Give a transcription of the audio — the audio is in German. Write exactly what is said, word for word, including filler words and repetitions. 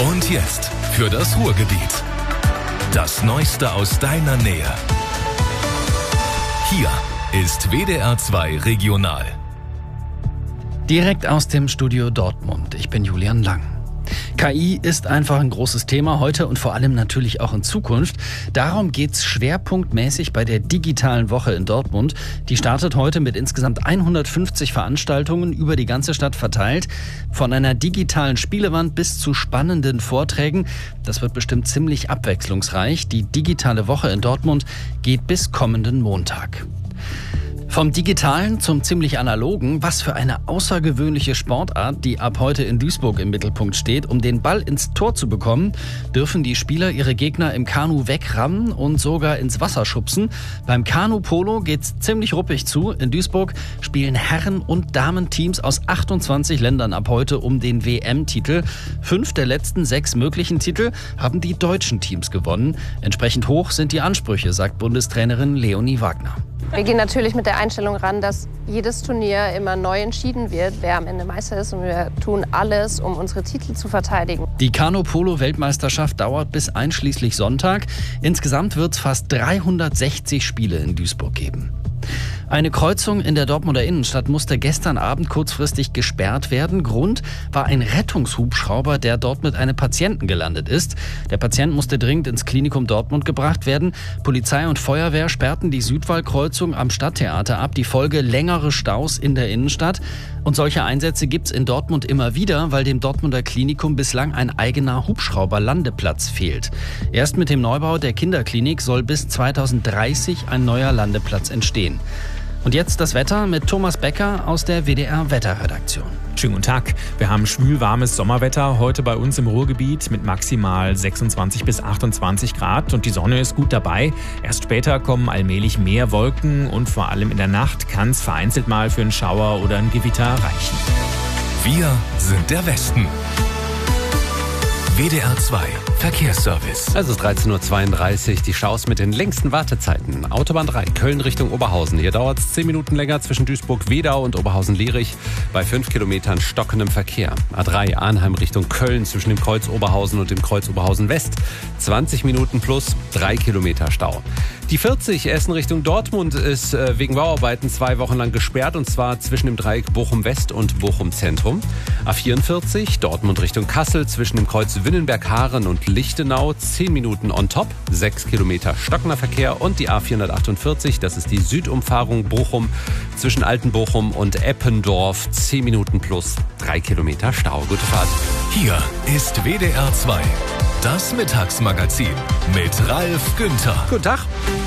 Und jetzt für das Ruhrgebiet. Das Neueste aus deiner Nähe. Hier ist W D R zwei Regional. Direkt aus dem Studio Dortmund. Ich bin Julian Lang. K I ist einfach ein großes Thema heute und vor allem natürlich auch in Zukunft. Darum geht's schwerpunktmäßig bei der digitalen Woche in Dortmund. Die startet heute mit insgesamt hundertfünfzig Veranstaltungen über die ganze Stadt verteilt. Von einer digitalen Spielewand bis zu spannenden Vorträgen. Das wird bestimmt ziemlich abwechslungsreich. Die digitale Woche in Dortmund geht bis kommenden Montag. Vom Digitalen zum ziemlich Analogen, was für eine außergewöhnliche Sportart, die ab heute in Duisburg im Mittelpunkt steht. Um den Ball ins Tor zu bekommen, dürfen die Spieler ihre Gegner im Kanu wegrammen und sogar ins Wasser schubsen. Beim Kanu-Polo geht's ziemlich ruppig zu. In Duisburg spielen Herren- und Damenteams aus achtundzwanzig Ländern ab heute um den W M-Titel. Fünf der letzten sechs möglichen Titel haben die deutschen Teams gewonnen. Entsprechend hoch sind die Ansprüche, sagt Bundestrainerin Leonie Wagner. Wir gehen natürlich mit der Einstellung ran, dass jedes Turnier immer neu entschieden wird, wer am Ende Meister ist. Und wir tun alles, um unsere Titel zu verteidigen. Die Kanu-Polo-Weltmeisterschaft dauert bis einschließlich Sonntag. Insgesamt wird es fast dreihundertsechzig Spiele in Duisburg geben. Eine Kreuzung in der Dortmunder Innenstadt musste gestern Abend kurzfristig gesperrt werden. Grund war ein Rettungshubschrauber, der dort mit einem Patienten gelandet ist. Der Patient musste dringend ins Klinikum Dortmund gebracht werden. Polizei und Feuerwehr sperrten die Südwallkreuzung am Stadttheater ab. Die Folge: längere Staus in der Innenstadt. Und solche Einsätze gibt's in Dortmund immer wieder, weil dem Dortmunder Klinikum bislang ein eigener Hubschrauberlandeplatz fehlt. Erst mit dem Neubau der Kinderklinik soll bis zweitausenddreißig ein neuer Landeplatz entstehen. Und jetzt das Wetter mit Thomas Becker aus der W D R-Wetterredaktion. Schönen guten Tag. Wir haben schwülwarmes Sommerwetter heute bei uns im Ruhrgebiet mit maximal sechsundzwanzig bis achtundzwanzig Grad und die Sonne ist gut dabei. Erst später kommen allmählich mehr Wolken und vor allem in der Nacht kann es vereinzelt mal für einen Schauer oder ein Gewitter reichen. Wir sind der Westen. W D R zwei Verkehrsservice. Es ist dreizehn Uhr zweiunddreißig, die Staus mit den längsten Wartezeiten. Autobahn drei, Köln Richtung Oberhausen. Hier dauert es zehn Minuten länger zwischen Duisburg-Wedau und Oberhausen-Lierich bei fünf Kilometern stockendem Verkehr. A drei, Arnheim Richtung Köln zwischen dem Kreuz Oberhausen und dem Kreuz Oberhausen West. zwanzig Minuten plus drei Kilometer Stau. Die vierzig, Essen Richtung Dortmund, ist äh, wegen Bauarbeiten zwei Wochen lang gesperrt, und zwar zwischen dem Dreieck Bochum West und Bochum Zentrum. A vierundvierzig, Dortmund Richtung Kassel zwischen dem Kreuz Winnenberg-Haaren und Lichtenau, zehn Minuten on top, sechs Kilometer stockender Verkehr. Und die A vierhundertachtundvierzig, das ist die Südumfahrung Bochum zwischen Altenbochum und Eppendorf, zehn Minuten plus drei Kilometer Stau. Gute Fahrt. Hier ist W D R zwei, das Mittagsmagazin mit Ralf Günther. Guten Tag.